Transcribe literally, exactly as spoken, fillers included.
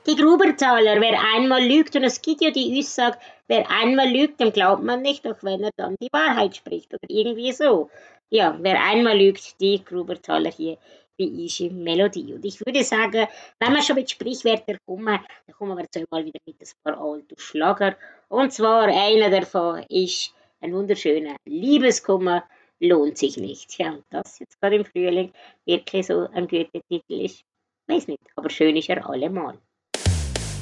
Die Gruberzahler, wer einmal lügt, und es gibt ja die Aussage, wer einmal lügt, dem glaubt man nicht, auch wenn er dann die Wahrheit spricht oder irgendwie so. Ja, wer einmal lügt, die Gruberzahler hier wie ich Melodie. Und ich würde sagen, wenn wir schon mit Sprichwörtern kommen, dann kommen wir jetzt mal wieder mit ein paar alten Schlager. Und zwar einer davon ist ein wunderschöner Liebeskummer lohnt sich nicht. Ja, und das jetzt gerade im Frühling wirklich so ein guter Titel ist, weiß nicht, aber schön ist er allemal.